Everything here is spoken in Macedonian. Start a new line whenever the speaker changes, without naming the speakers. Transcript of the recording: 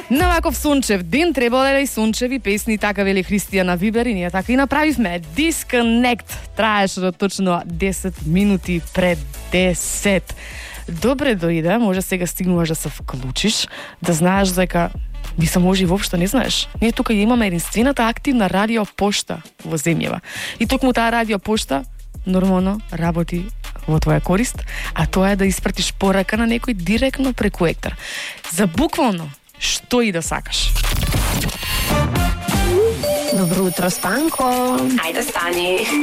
Наваков сончев ден требале и сончеви песни, така вели Християна Вибер и ние така и направивме. Disconnect траеше до точно 10 минути пред 10. Добре дојде, може сега стигнуваш да се вклучиш, да знаеш дека мислам може и воопшто не знаеш. Ние тука имаме единствената активна радиопошта во земјава. И токму таа радиопошта нормално работи во твоја корист, а тоа е да испратиш порака на некој директно преку ектар. За буквално што и да сакаш.
Добро утро, Станко.
Ајде, стани.